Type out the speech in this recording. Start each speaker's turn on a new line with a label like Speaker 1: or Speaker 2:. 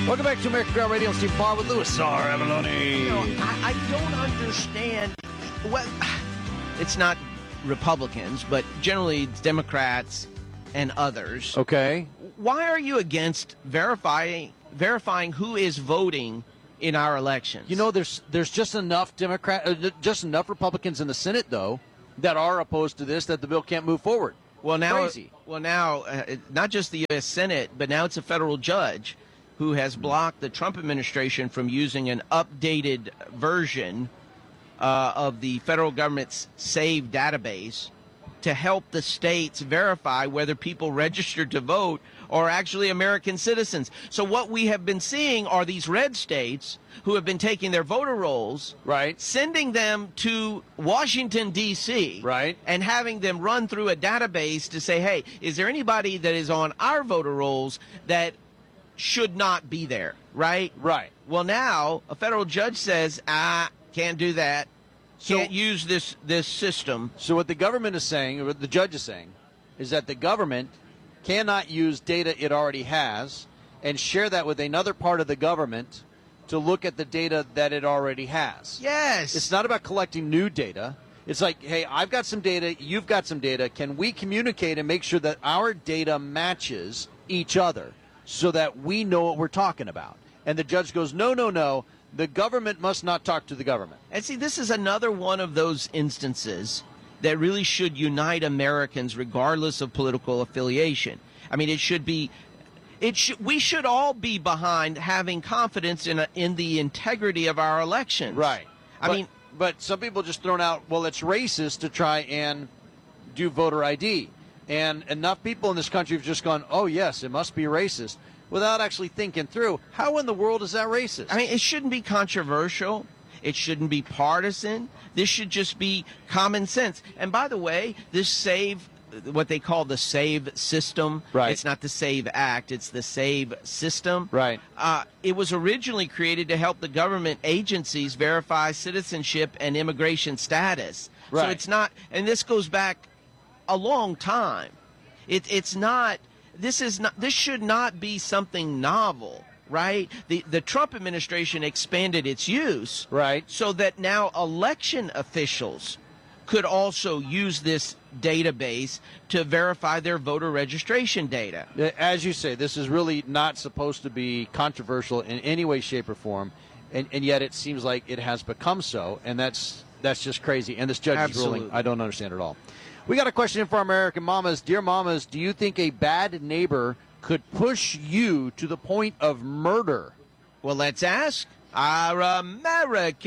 Speaker 1: Welcome back to American Ground Radio. Steve Parr with Louis R. Avalone.
Speaker 2: You know, I don't understand. Well, it's not Republicans, but generally it's Democrats and others.
Speaker 1: Okay.
Speaker 2: Why are you against verifying who is voting in our elections?
Speaker 1: You know, there's just enough just enough Republicans in the Senate, though, that are opposed to this that the bill can't move forward.
Speaker 2: Well, now,
Speaker 1: Crazy.
Speaker 2: Not just the U.S. Senate, but now it's a federal judge who has blocked the Trump administration from using an updated version of the federal government's SAVE database to help the states verify whether people registered to vote are actually American citizens. So what we have been seeing are these red states who have been taking their voter rolls,
Speaker 1: Right.
Speaker 2: sending them to Washington, D.C.,
Speaker 1: Right.
Speaker 2: and having them run through a database to say, hey, is there anybody that is on our voter rolls that should not be there, right?
Speaker 1: Right.
Speaker 2: Well, now a federal judge says, can't do that. Can't use this system.
Speaker 1: So what the government is saying, or what the judge is saying, is that the government cannot use data it already has and share that with another part of the government to look at the data that it already has.
Speaker 2: Yes.
Speaker 1: It's not about collecting new data. It's like, hey, I've got some data, you've got some data. Can we communicate and make sure that our data matches each other so that we know what we're talking about? And the judge goes, no. The government must not talk to the government.
Speaker 2: And see, this is another one of those instances that really should unite Americans regardless of political affiliation. I mean, we should all be behind having confidence in the integrity of our elections.
Speaker 1: Right. But some people just thrown out, well, it's racist to try and do voter ID. And enough people in this country have just gone, oh, yes, it must be racist, without actually thinking through, how in the world is that racist?
Speaker 2: I mean, it shouldn't be controversial. It shouldn't be partisan. This should just be common sense. And by the way, this SAVE, what they call the SAVE system,
Speaker 1: right.
Speaker 2: It's not the SAVE Act, it's the SAVE system.
Speaker 1: Right.
Speaker 2: It was originally created to help the government agencies verify citizenship and immigration status.
Speaker 1: Right.
Speaker 2: So it's not, and this goes back a long time. It's not. This should not be something novel, right? The Trump administration expanded its use,
Speaker 1: right,
Speaker 2: so that now election officials could also use this database to verify their voter registration data.
Speaker 1: As you say, this is really not supposed to be controversial in any way, shape, or form, and yet it seems like it has become so, and that's just crazy. And this judge's ruling, I don't understand at all. We got a question in for our American mamas. Dear mamas, do you think a bad neighbor could push you to the point of murder?
Speaker 2: Well, let's ask our American